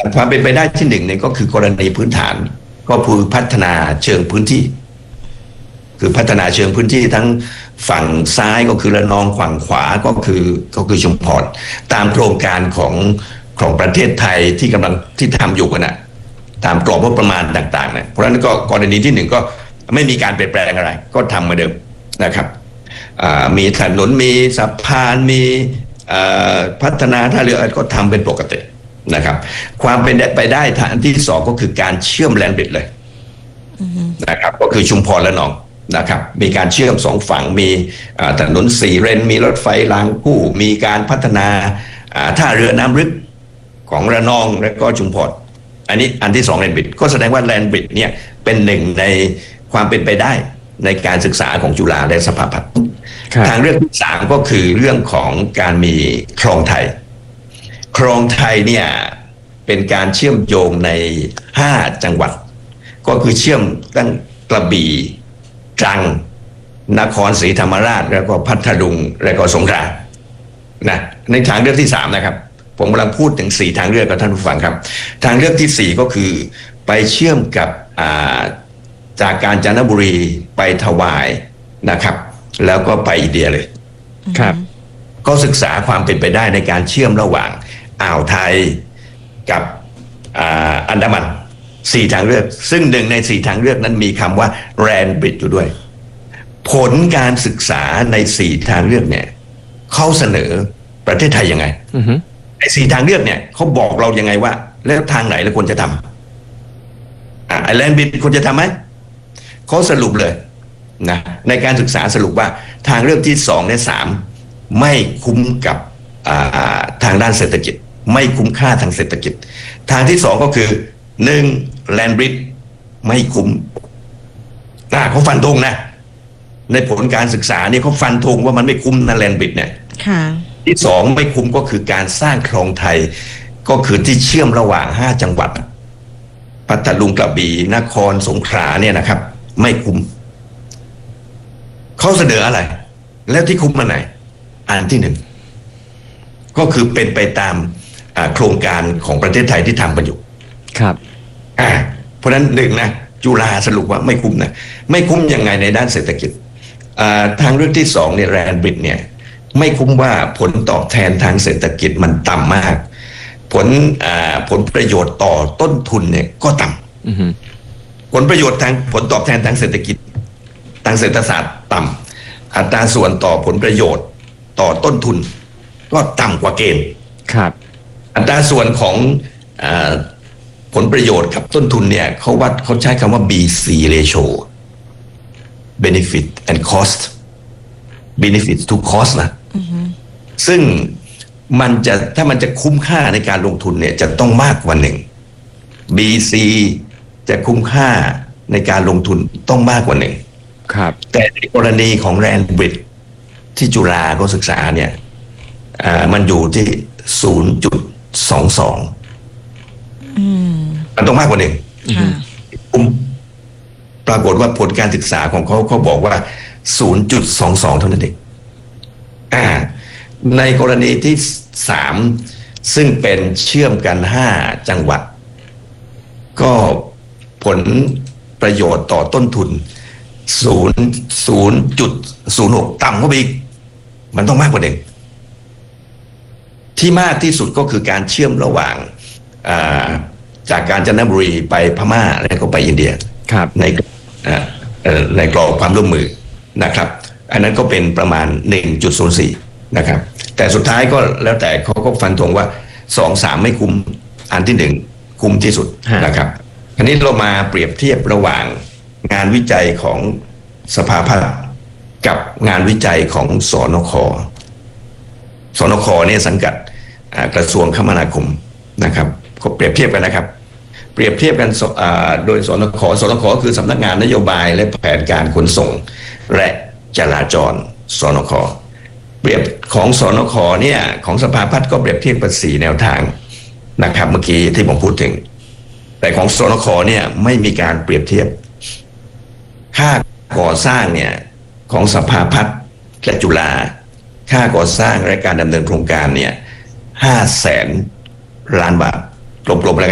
ความเป็นไปได้ที่หนึ่งเนี่ยก็คือกรณีพื้นฐานก็คือพัฒนาเชิงพื้นที่คือพัฒนาเชิงพื้นที่ทั้งฝั่งซ้ายก็คือระนองฝั่งขวาก็คือชุมพรตามโครงการของประเทศไทยที่กำลังที่ทำอยู่กันนะตามกรอบงบประมาณต่างๆนะเพราะฉะนั้นก็กรณีที่หนึ่งก็ไม่มีการเปลี่ยนแปลงอะไรก็ทำเหมือนเดิมนะครับมีถนนมีสะพานมีพัฒนาท่าเรือก็ทำเป็นปกตินะครับความเป็นไปได้ทางที่สองก็คือการเชื่อมแลนด์บริดจ์เลยนะครับก็คือชุมพรและหนองนะครับมีการเชื่อมสองฝั่งมีถนน4 เลนมีรถไฟรางคู่มีการพัฒนาท่าเรือน้ำลึกของระนองและก็ชุมพรอันนี้อันที่สองแลนด์บริดจ์ก็แสดงว่าแลนด์บริดจ์เนี่ยเป็นหนึ่งในความเป็นไปได้ในการศึกษาของจุฬาและสภาพัฒน์ทางเรื่องที่สามก็คือเรื่องของการมีคลองไทยคลองไทยเนี่ยเป็นการเชื่อมโยงใน5 จังหวัดก็คือเชื่อมตั้งกระบี่ตรังนครศรีธรรมราชแล้วก็พัทลุงแล้วก็สงขลานะในทางเลือกที่3นะครับผมกำลังพูดถึง4 ทางเลือกกับท่านผู้ฟังครับทางเลือกที่4ก็คือไปเชื่อมกับจากกาญจนบุรีไปถวายนะครับแล้วก็ไปอินเดียเลยครับก็ศึกษาความเป็นไปได้ในการเชื่อมระหว่างอ่าวไทยกับอันดามัน4 ทางเลือกซึ่งหนึ่งใน4 ทางเลือกนั้นมีคำว่าแลนด์บริดจ์อยู่ด้วยผลการศึกษาใน4 ทางเลือกเนี่ยเขาเสนอประเทศไทยยังไงใน4 ทางเลือกเนี่ยเขาบอกเรายังไงว่าแล้วทางไหนเราควรจะทำแลนด์บริดจ์ควรจะทำไหมเขาสรุปเลยนะในการศึกษาสรุปว่าทางเลือกที่2และ3ไม่คุ้มกับทางด้านเศรษฐกิจไม่คุ้มค่าทางเศรษฐกิจทางที่2ก็คือ1แลนด์บริดจ์ไม่คุ้มเขาฟันธงนะในผลการศึกษาเนี่ยเขาฟันธงว่ามันไม่คุ้มนะแลนด์บริดจ์เนี่ยที่2ไม่คุ้มก็คือการสร้างคลองไทยก็คือที่เชื่อมระหว่าง5 จังหวัดพัทลุงกระบี่นครสงขลาเนี่ยนะครับไม่คุ้มเขาเสนออะไรแล้วที่คุ้มมาไหนอันที่1ก็คือเป็นไปตามโครงการของประเทศไทยที่ทำกันอยู่ครับเพราะฉะนั้นนะจุฬาสรุปว่าไม่คุ้มนะไม่คุ้มยังไงในด้านเศรษฐกิจทางเรื่องที่2เนี่ยแลนด์บริดจ์เนี่ยไม่คุ้มว่าผลตอบแทนทางเศรษฐกิจมันต่ำมากผลประโยชน์ต่อต้นทุนเนี่ยก็ต่ำผลประโยชน์ทางผลตอบแทนทางเศรษฐกิจทางเศรษฐศาสตร์ต่ำอัตราส่วนต่อผลประโยชน์ต่อต้นทุนก็ต่ำกว่าเกณฑ์ครับอัตราส่วนของผลประโยชน์กับต้นทุนเนี่ยเขาใช้คำว่า BC ratio benefit and cost benefit to cost นะซึ่งถ้ามันจะคุ้มค่าในการลงทุนเนี่ยจะต้องมากกว่า1 BC จะคุ้มค่าในการลงทุนต้องมากกว่า1ครับแต่ในกรณีของแลนด์บริดจ์ที่จุฬาเขาศึกษาเนี่ยมันอยู่ที่ 0.22 มันต้องมากกว่า1ปรากฏว่าผลการศึกษาของเขาบอกว่า 0.22 เท่านั้นเองในกรณีที่3ซึ่งเป็นเชื่อมกัน5 จังหวัดก็ผลประโยชน์ต่อต้นทุน 0.06 ต่ำกว่าอีกมันต้องมากกว่า1ที่มากที่สุดก็คือการเชื่อมระหว่างจากกาญจนบุรีไปพม่าแล้วก็ไปอินเดียในกรอบความร่วมมือนะครับอันนั้นก็เป็นประมาณ 1.04 นะครับแต่สุดท้ายก็แล้วแต่เขาก็ฟันธงว่า 2-3 ไม่คุ้มอันที่1คุ้มที่สุดนะครับอันนี้เรามาเปรียบเทียบระหว่างงานวิจัยของสภาพัฒน์กับงานวิจัยของสนค.เนี่ยสังกัดกระทรวงคมนาคมนะครับก็เปรียบเทียบกันนะครับเปรียบเทียบกันโดยสนคคือสำนักงานนโยบายและแผนการขนส่งและจราจรสนคเปรียบของสนคเนี่ยของสภาพัฒน์ก็เปรียบเทียบกัน4 แนวทางนะครับเมื่อกี้ที่ผมพูดถึงแต่ของสนคเนี่ยไม่มีการเปรียบเทียบค่าก่อสร้างเนี่ยของสภาพัฒน์และจุฬาค่าก่อสร้างและการดำเนินโครงการเนี่ย500,000 ล้านบาทกลมๆแล้ว